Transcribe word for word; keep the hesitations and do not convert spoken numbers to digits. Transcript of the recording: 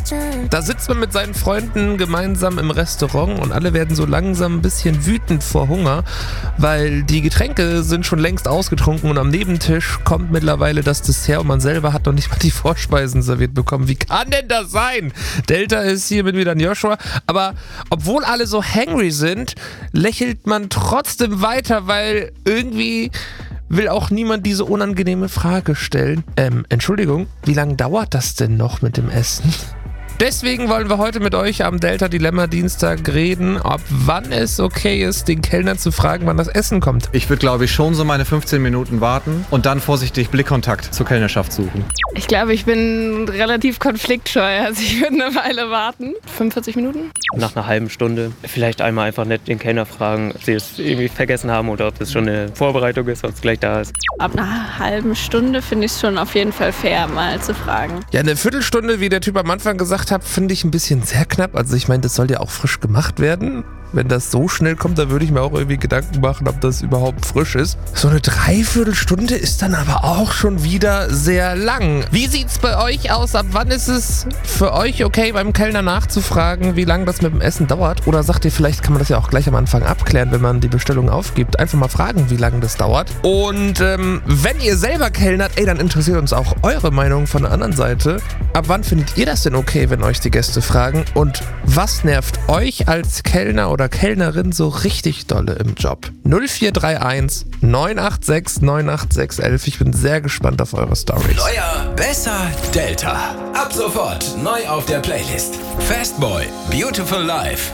Da sitzt man mit seinen Freunden gemeinsam im Restaurant und alle werden so langsam ein bisschen wütend vor Hunger, weil die Getränke sind schon längst ausgetrunken und am Nebentisch kommt mittlerweile das Dessert und man selber hat noch nicht mal die Vorspeisen serviert bekommen. Wie kann denn das sein? Delta ist hier mit wieder ein Joshua, aber obwohl alle so hangry sind, lächelt man trotzdem weiter, weil irgendwie will auch niemand diese unangenehme Frage stellen. Ähm, Entschuldigung, wie lange dauert das denn noch mit dem Essen? Deswegen wollen wir heute mit euch am Delta Dilemma Dienstag reden, ob wann es okay ist, den Kellner zu fragen, wann das Essen kommt. Ich würde, glaube ich, schon so meine fünfzehn Minuten warten und dann vorsichtig Blickkontakt zur Kellnerschaft suchen. Ich glaube, ich bin relativ konfliktscheu, also ich würde eine Weile warten. fünfundvierzig Minuten? Nach einer halben Stunde vielleicht einmal einfach nett den Kellner fragen, ob sie es irgendwie vergessen haben oder ob das schon eine Vorbereitung ist, ob es gleich da ist. Ab einer halben Stunde finde ich es schon auf jeden Fall fair, mal zu fragen. Ja, eine Viertelstunde, wie der Typ am Anfang gesagt hat, finde ich ein bisschen sehr knapp. Also ich meine, das soll ja auch frisch gemacht werden. Wenn das so schnell kommt, dann würde ich mir auch irgendwie Gedanken machen, ob das überhaupt frisch ist. So eine Dreiviertelstunde ist dann aber auch schon wieder sehr lang. Wie sieht's bei euch aus? Ab wann ist es für euch okay, beim Kellner nachzufragen, wie lange das mit dem Essen dauert? Oder sagt ihr, vielleicht kann man das ja auch gleich am Anfang abklären, wenn man die Bestellung aufgibt. Einfach mal fragen, wie lange das dauert. Und ähm, wenn ihr selber kellnert, ey, dann interessiert uns auch eure Meinung von der anderen Seite. Ab wann findet ihr das denn okay, wenn euch die Gäste fragen? Und was nervt euch als Kellner oder Kellnerin so richtig dolle im Job? null vier drei eins neun acht sechs neun acht sechs eins. Ich bin sehr gespannt auf eure Storys. Neuer, besser, Delta. Ab sofort neu auf der Playlist. Fastboy, Beautiful Life.